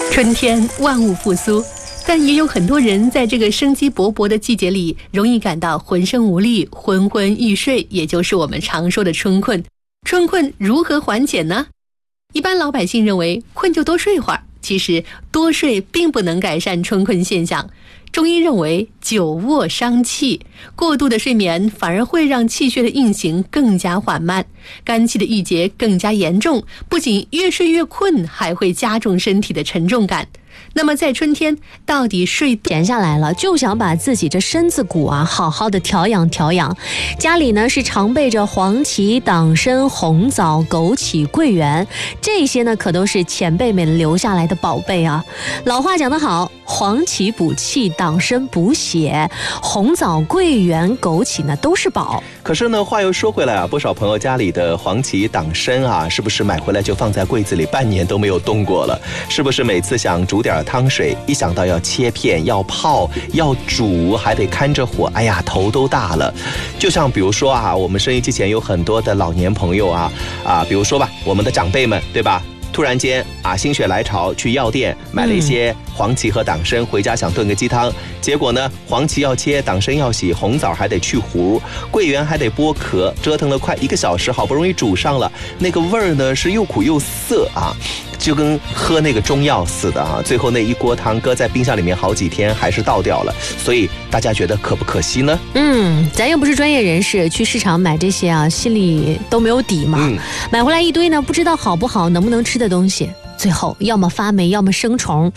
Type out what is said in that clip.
春天万物复苏，但也有很多人在这个生机勃勃的季节里，容易感到浑身无力、昏昏欲睡，也就是我们常说的春困。春困如何缓解呢？一般老百姓认为困就多睡会儿，其实多睡并不能改善春困现象。中医认为久卧伤气，过度的睡眠反而会让气血的运行更加缓慢，肝气的郁结更加严重，不仅越睡越困，还会加重身体的沉重感。那么在春天到底闲下来了，就想把自己这身子骨好好的调养调养。家里呢是常备着黄芪、党参、红枣、枸杞、桂圆，这些呢可都是前辈们留下来的宝贝啊。老话讲得好，黄芪补气，党参补血，红枣、桂圆、枸杞呢都是宝。 可是呢，话又说回来不少朋友家里的黄芪、党参是不是买回来就放在柜子里半年都没有动过了？是不是每次想煮点汤水，一想到要切片、要泡、要煮，还得看着火，哎呀，头都大了。就像比如说我们收音机前有很多的老年朋友比如说吧，我们的长辈们，对吧？突然间心血来潮去药店买了一些黄芪和党参，回家想炖个鸡汤，结果呢，黄芪要切，党参要洗，红枣还得去核，桂圆还得剥壳，折腾了快1个小时，好不容易煮上了，那个味儿呢是又苦又涩就跟喝那个中药似的最后那一锅汤搁在冰箱里面好几天还是倒掉了，所以大家觉得可不可惜呢？ 咱又不是专业人士，去市场买这些心里都没有底嘛。买回来一堆呢，不知道好不好，能不能吃的东西，最后要么发霉，要么生虫，